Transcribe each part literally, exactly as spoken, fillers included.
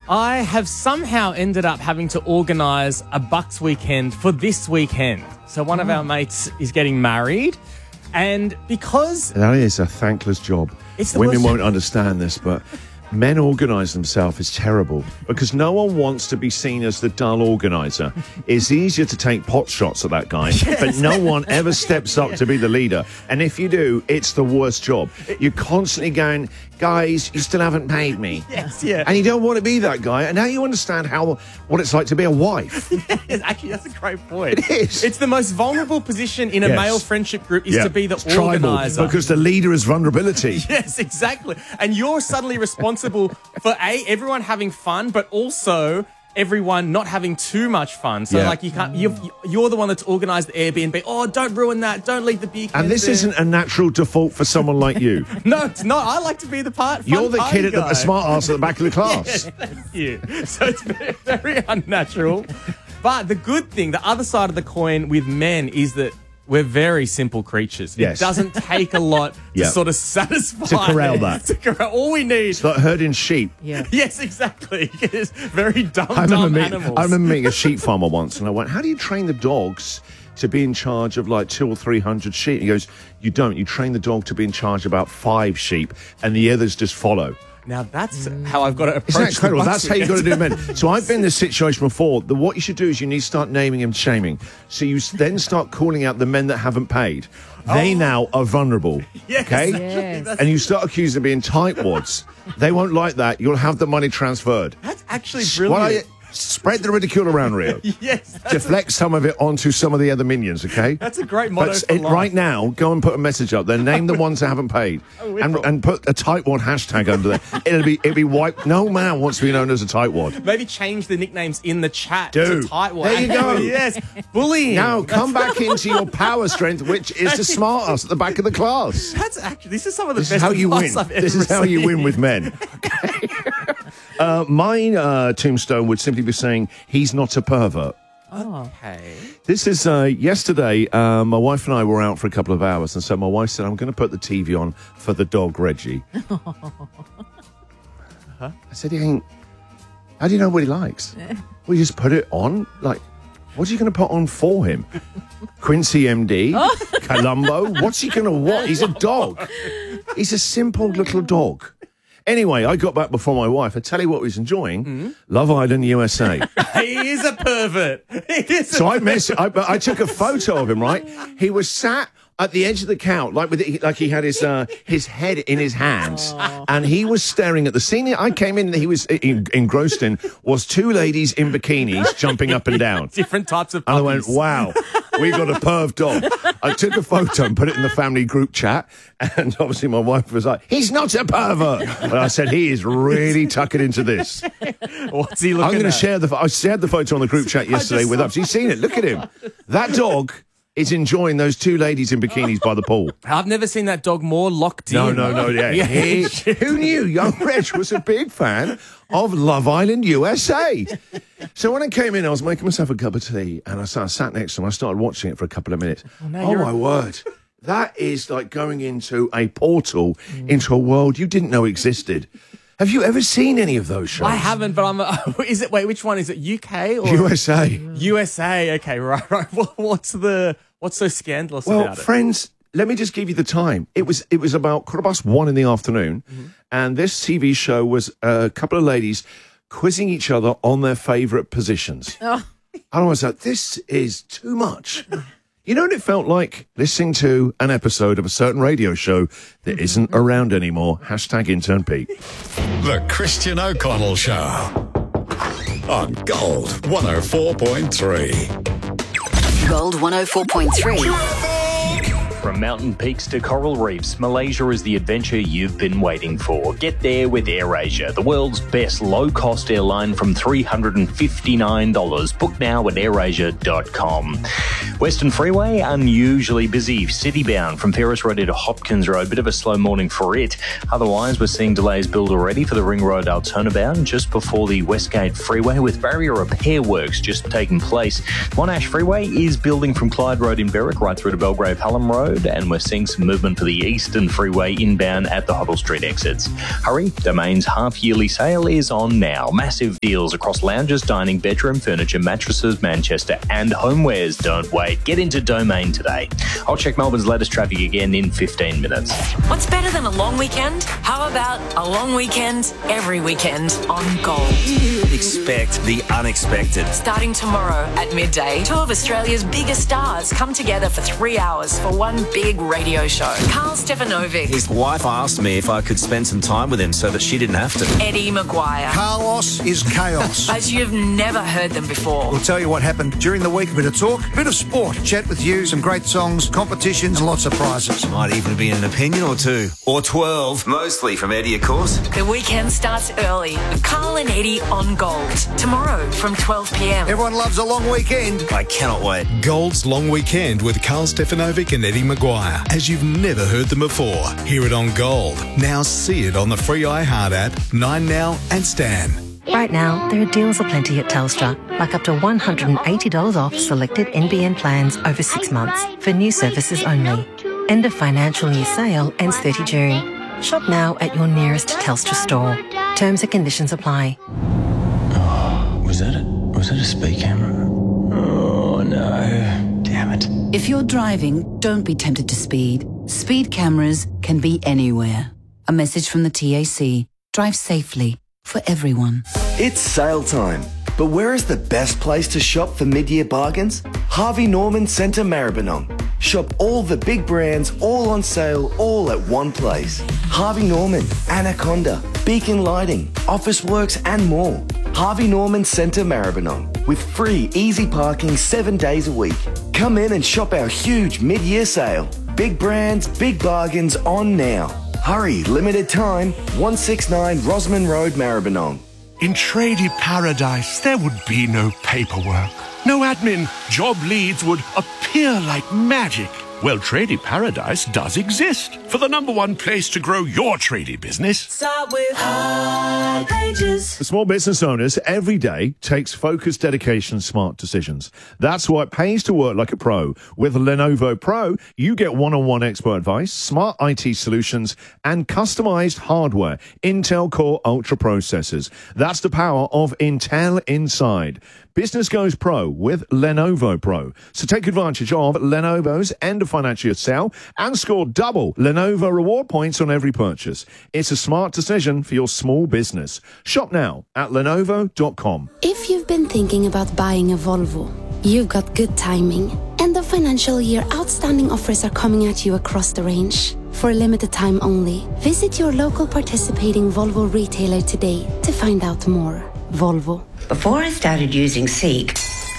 I have somehow ended up having to organise a Bucks weekend for this weekend. So one oh. of our mates is getting married, and because... That is a thankless job. It's the Women worst. won't understand this, but... Men organise themselves is terrible because no one wants to be seen as the dull organiser. It's easier to take pot shots at that guy, yes. but no one ever steps up to be the leader. And if you do, it's the worst job. You're constantly going, guys, you still haven't paid me. Yes, yeah. And you don't want to be that guy. And now you understand how what it's like to be a wife. Yes, actually, that's a great point. It is. It's the most vulnerable position in a yes. male friendship group is yeah. to be the it's organiser. Tribal, because the leader is vulnerability. Yes, exactly. And you're suddenly responsible for A, everyone having fun, but also everyone not having too much fun. So, yeah. like, you can't, you're, you're the one that's organised the Airbnb. Oh, don't ruin that. Don't leave the beer cans And this there. isn't a natural default for someone like you. No, it's not. I like to be the part. You're the kid at the, guy. the smart ass at the back of the class. Yeah, thank you. So it's very, very unnatural. But the good thing, the other side of the coin with men is that we're very simple creatures. Yes. It doesn't take a lot to yeah. sort of satisfy. To corral that. To corral. All we need. It's like herding sheep. Yeah. Yes, exactly. It's very dumb, I dumb remember, meeting, animals. I remember meeting a sheep farmer once, and I went, how do you train the dogs to be in charge of like two or three hundred sheep? He goes, you don't. You train the dog to be in charge of about five sheep, and the others just follow. Now, that's how I've got to approach Isn't that incredible? the That's how you got to do men. So I've been in this situation before. The, what you should do is you need to start naming and shaming. So you s- then start calling out the men that haven't paid. They Oh. now are vulnerable. Yes, okay? Yes. That's, And you start accusing them of being tightwads. They won't like that. You'll have the money transferred. that's actually Why brilliant. spread the ridicule around, Rio. Yes, that's, Deflect some of it onto some of the other minions, okay? that's a great motto But for it, life. right now, go and put a message up there. Name the ones that haven't paid, Oh, we and, will. and put a tightwad hashtag under there. It'll be it'll be wiped. No man wants to be known as a tightwad. Maybe change the nicknames in the chat Do. to Tightwad. There you go. Yes, bullying. Now come back into your power strength, which is to smart us at the back of the class. That's actually, this is some of the This best is how you win. advice I've ever This is how you win received. with men. Okay. uh, my uh, tombstone would simply be saying he's not a pervert. Okay. This is uh, yesterday. Uh, my wife and I were out for a couple of hours, and so my wife said, "I'm going to put the T V on for the dog Reggie." Huh? I said, "He ain't. How do you know what he likes? Well, you just put it on. Like, what are you going to put on for him? Quincy M D, Columbo. What's he going to want? He's a dog. He's a simple little dog." Anyway, I got back before my wife. I tell you what, he's enjoying Mm-hmm. Love Island U S A. He is a pervert. He is So a I mess. I, I took a photo of him. Right, he was sat at the edge of the couch, like with it, like he had his uh, his head in his hands, and he was staring at the scene. I came in. He was en- engrossed in was two ladies in bikinis jumping up and down. different types of And I puppies. went, wow, we got a perv dog. I took a photo and put it in the family group chat. And obviously my wife was like, he's not a pervert. But I said, he is really tucking into this. What's he looking I'm going to at? share the, I shared the photo on the group chat yesterday just with saw- us. You've seen it. Look at him. That dog is enjoying those two ladies in bikinis by the pool. I've never seen that dog more locked No, in. no, no. Yeah. Yeah. He, who knew young Reg was a big fan of Love Island U S A? So when I came in, I was making myself a cup of tea, and I sat, I sat next to him. I started watching it for a couple of minutes. Oh, no, oh you're- my word. That is like going into a portal into a world you didn't know existed. Have you ever seen any of those shows? I haven't, but I'm. Uh, is it? Wait, which one is it? U K or U S A. U S A? Okay, right, right. What, what's the what's so scandalous Well, about it? friends, let me just give you the time. It was it was about quarter past one in the afternoon, Mm-hmm. and this T V show was a couple of ladies quizzing each other on their favourite positions. Oh. And I was like, this is too much. You know what it felt like? Listening to an episode of a certain radio show that isn't around anymore. Hashtag intern Pete. The Christian O'Connell Show on Gold one oh four point three. Gold one oh four point three. From mountain peaks to coral reefs, Malaysia is the adventure you've been waiting for. Get there with AirAsia, the world's best low-cost airline from three hundred fifty-nine dollars. Book now at air asia dot com. Western Freeway, unusually busy. City-bound from Ferris Road to Hopkins Road. Bit of a slow morning for it. Otherwise, we're seeing delays build already for the Ring Road Alternabout just before the Westgate Freeway, with barrier repair works just taking place. Monash Freeway is building from Clyde Road in Berwick right through to Belgrave Hallam Road. Road, and we're seeing some movement for the Eastern Freeway inbound at the Hoddle Street exits. Hurry, Domain's half-yearly sale is on now. Massive deals across lounges, dining, bedroom, furniture, mattresses, Manchester and homewares. Don't wait. Get into Domain today. I'll check Melbourne's latest traffic again in fifteen minutes. What's better than a long weekend? How about a long weekend every weekend on Gold? Expect the unexpected. Starting tomorrow at midday, two of Australia's biggest stars come together for three hours for one big radio show. Carl Stefanovic, His wife asked me if I could spend some time with him so that she didn't have to. Eddie Maguire. Carlos is chaos. As you've never heard them before. We'll tell you what happened during the week. A bit of talk, a bit of sport, chat with you, some great songs, competitions, and lots of prizes. Might even be an opinion or two. Or twelve. Mostly from Eddie, of course. The weekend starts early with Carl and Eddie on Gold. Tomorrow from twelve p m. Everyone loves a long weekend. I cannot wait. Gold's Long Weekend with Carl Stefanovic and Eddie Maguire. As you've never heard them before. Hear it on Gold. Now see it on the free iHeart app, Nine Now and Stan. Right now, there are deals aplenty at Telstra, like up to one hundred eighty dollars off selected N B N plans over six months for new services only. End of financial year sale ends thirtieth of June. Shop now at your nearest Telstra store. Terms and conditions apply. Oh, was that a, was that a speed camera? Oh no, damn it. If you're driving, don't be tempted to speed. Speed cameras can be anywhere. A message from the T A C. Drive safely for everyone. It's sale time. But where is the best place to shop for mid-year bargains? Harvey Norman Centre Maribyrnong. Shop all the big brands, all on sale, all at one place. Harvey Norman, Anaconda, Beacon Lighting, Officeworks and more. Harvey Norman Centre Maribyrnong, with free easy parking seven days a week. Come in and shop our huge mid-year sale. Big brands, big bargains on now. Hurry, limited time, one sixty-nine Rosman Road, Maribyrnong. In Tradie Paradise, there would be no paperwork, no admin. Job leads would appear like magic. Well, Tradie Paradise does exist for the number one place to grow your tradie business. Start with High Pages. For small business owners, every day takes focused dedication, smart decisions. That's why it pays to work like a pro. With Lenovo Pro, you get one-on-one expert advice, smart I T solutions, and customized hardware. Intel Core Ultra processors. That's the power of Intel inside. Business goes pro with Lenovo Pro. So take advantage of Lenovo's end of financial year sale and score double Lenovo reward points on every purchase. It's a smart decision for your small business. Shop now at lenovo dot com. If you've been thinking about buying a Volvo, you've got good timing. End of financial year outstanding offers are coming at you across the range. For a limited time only, visit your local participating Volvo retailer today to find out more. Volvo. Before I started using Seek,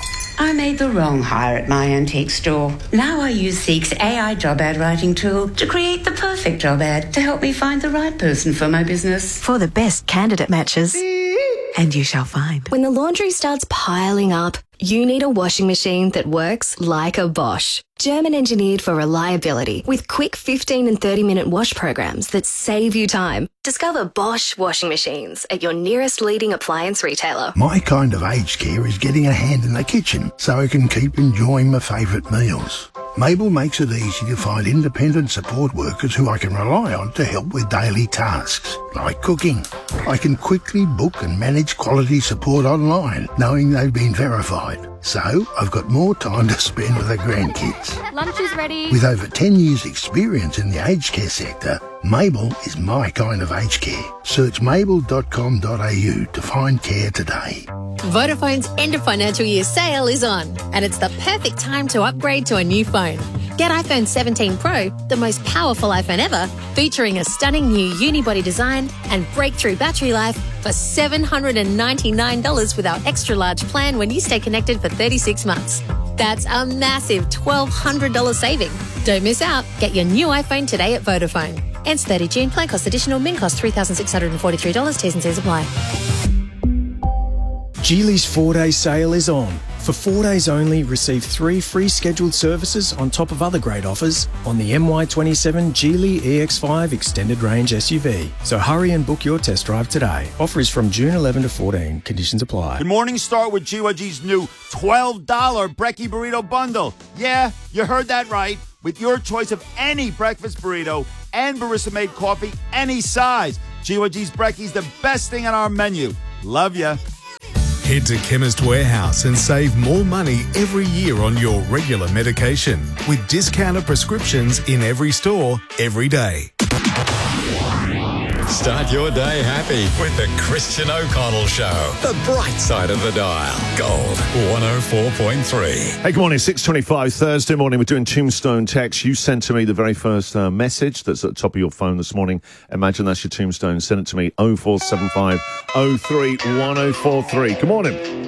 I made the wrong hire at my antique store. Now I use Seek's A I job ad writing tool to create the perfect job ad to help me find the right person for my business. For the best candidate matches. And you shall find. When the laundry starts piling up, you need a washing machine that works like a Bosch. German engineered for reliability with quick fifteen and thirty minute wash programs that save you time. Discover Bosch washing machines at your nearest leading appliance retailer. My kind of aged care is getting a hand in the kitchen so I can keep enjoying my favourite meals. Mabel makes it easy to find independent support workers who I can rely on to help with daily tasks, like cooking. I can quickly book and manage quality support online, knowing they've been verified. So I've got more time to spend with the grandkids. Lunch is ready. With over ten years experience in the aged care sector, Mabel is my kind of aged care. Search mabel dot com dot a u to find care today. Vodafone's end of financial year sale is on, and it's the perfect time to upgrade to a new phone. Get iPhone seventeen Pro, the most powerful iPhone ever, featuring a stunning new unibody design and breakthrough battery life for seven hundred ninety-nine dollars with our extra large plan when you stay connected for thirty-six months. That's a massive twelve hundred dollars saving. Don't miss out. Get your new iPhone today at Vodafone. Ends thirtieth of June. Plan cost additional. Min cost three thousand six hundred forty-three dollars. T's and C's apply. Geely's four-day sale is on. For four days only, receive three free scheduled services on top of other great offers on the M Y twenty-seven Geely E X five Extended Range S U V. So hurry and book your test drive today. Offer is from June eleventh to fourteenth. Conditions apply. Good morning, start with G Y G's new twelve dollar Brekkie Burrito Bundle. Yeah, you heard that right. with your choice of any breakfast burrito and barista-made coffee, any size. G Y G's Brekkie's the best thing on our menu. Love ya. Head to Chemist Warehouse and save more money every year on your regular medication with discounted prescriptions in every store, every day. Start your day happy with the Christian O'Connell Show. The bright side of the dial. Gold one oh four point three. Hey, good morning. six twenty-five Thursday morning. We're doing Tombstone text. You sent to me the very first uh, message that's at the top of your phone this morning. Imagine that's your tombstone. Send it to me oh four seven five oh three one oh four three. Good morning.